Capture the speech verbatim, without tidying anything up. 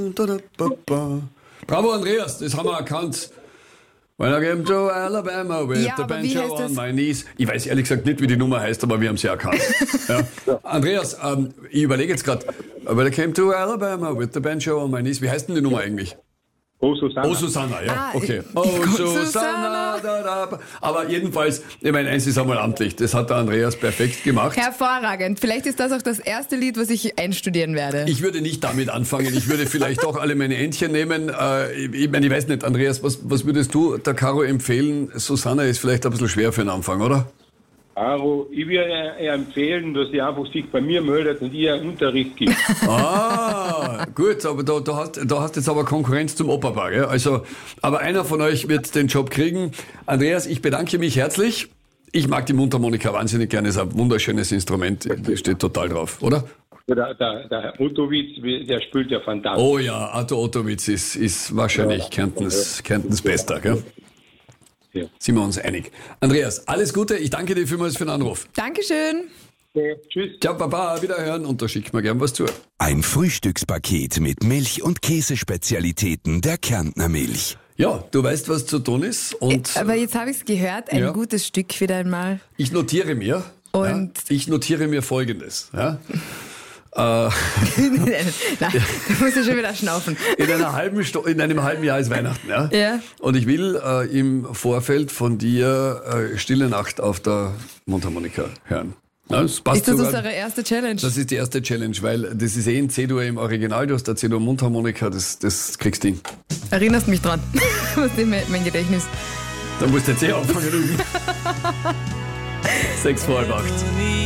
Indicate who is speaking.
Speaker 1: Bravo, Andreas, das haben wir erkannt. When I came to Alabama with
Speaker 2: Ja,
Speaker 1: the
Speaker 2: aber wie
Speaker 1: banjo
Speaker 2: heißt
Speaker 1: on
Speaker 2: das?
Speaker 1: my knees. Ich weiß ehrlich gesagt nicht, wie die Nummer heißt, aber wir haben sie erkannt. Ja. Andreas, ähm, ich überlege jetzt gerade. When I came to Alabama with the banjo on my knees. Wie heißt denn die Nummer eigentlich?
Speaker 3: Oh, Susanna.
Speaker 1: Oh, Susanna, ja,
Speaker 2: Ah,
Speaker 1: okay.
Speaker 2: ich-
Speaker 1: Oh,
Speaker 2: Susanna.
Speaker 1: Susanna. Da, da. Aber jedenfalls, ich meine, eins ist einmal amtlich. Das hat der Andreas perfekt gemacht.
Speaker 2: Hervorragend. Vielleicht ist das auch das erste Lied, was ich einstudieren werde.
Speaker 1: Ich würde nicht damit anfangen. Ich würde vielleicht doch alle meine Entchen nehmen. Äh, ich, ich meine, ich weiß nicht, Andreas, was, was würdest du der Caro empfehlen? Susanna ist vielleicht ein bisschen schwer für den Anfang, oder?
Speaker 3: Aro, ich würde ihr empfehlen, dass sie einfach sich bei mir meldet und ihr Unterricht gibt.
Speaker 1: Ah, gut, aber da, da, hast, da hast jetzt aber Konkurrenz zum Opa, gell? Also, aber einer von euch wird den Job kriegen. Andreas, ich bedanke mich herzlich. Ich mag die Mundharmonika wahnsinnig gerne. Es ist ein wunderschönes Instrument. Ich stehe total drauf, oder?
Speaker 3: Der, der, der Ottowitz, der spielt ja fantastisch.
Speaker 1: Oh ja, Arthur Ottowitz ist, ist wahrscheinlich Kärntens, Kärntens Bester, gell?
Speaker 3: Ja.
Speaker 1: Sind wir uns einig. Andreas, alles Gute. Ich danke dir vielmals für den Anruf.
Speaker 2: Dankeschön.
Speaker 3: Okay, tschüss.
Speaker 1: Ciao, Baba, wiederhören und da schickt mir gern was zu.
Speaker 4: Ein Frühstückspaket mit Milch- und Käsespezialitäten der Kärntner Milch.
Speaker 1: Ja, du weißt, was zu tun ist und
Speaker 2: Aber jetzt habe ich es gehört, ein
Speaker 1: Ja.
Speaker 2: gutes Stück wieder einmal.
Speaker 1: ich notiere mir,
Speaker 2: Und-
Speaker 1: ja, ich notiere mir Folgendes. Ja.
Speaker 2: Nein, da muss ich schon wieder schnaufen.
Speaker 1: In, einer halben Sto- in einem halben Jahr ist Weihnachten. Ja?
Speaker 2: Ja.
Speaker 1: Und ich will äh, im Vorfeld von dir äh, Stille Nacht auf der Mundharmonika hören. Ja, das passt
Speaker 2: Ist das
Speaker 1: sogar.
Speaker 2: unsere erste Challenge?
Speaker 1: Das ist die erste Challenge, weil das ist eh in C-Dur im Original, du hast da C-Dur Mundharmonika, das, das kriegst du hin.
Speaker 2: Erinnerst mich dran. Was ist mein, mein Gedächtnis?
Speaker 1: Da musst du jetzt eh anfangen üben. Sechs vor halb acht.